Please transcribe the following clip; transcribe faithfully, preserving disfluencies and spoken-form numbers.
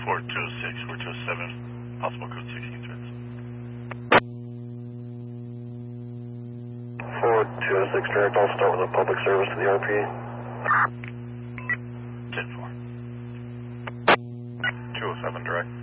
four two oh six, four two oh seven, possible code sixteen threats. four two oh six direct, I'll start with a public service to the R P. ten four. two oh seven direct.